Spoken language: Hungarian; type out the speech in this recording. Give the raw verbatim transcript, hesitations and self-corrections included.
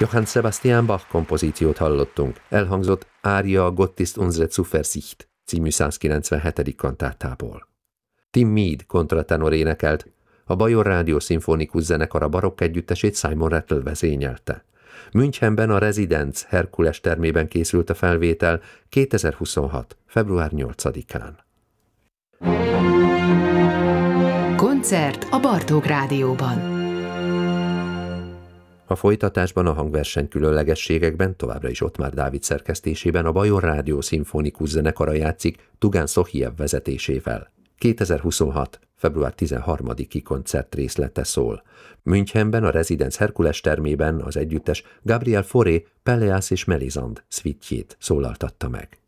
Johann Sebastian Bach kompozíciót hallottunk. Elhangzott Ária Gott ist unsere Zuversicht című százkilencvenhetedik kantátából. Tim Mead kontratenor énekelt, a Bajor Rádió Szimfonikus Zenekar a barokk együttesét Simon Rattle vezényelte. Münchenben a Residenz Herkules termében készült a felvétel kétezer-huszonhat. február nyolcadikán. Koncert a Bartók Rádióban. A folytatásban a hangverseny különlegességekben továbbra is Ottmar Dávid szerkesztésében a Bajor Rádió Szimfonikus Zenekara játszik Tugan Sohiev vezetésével. kétezer-huszonhat. február tizenharmadiki koncert részlete szól. Münchenben a Residenz Herkules termében az együttes Gabriel Fauré Pelléas és Mélisande szvítjét szólaltatta meg.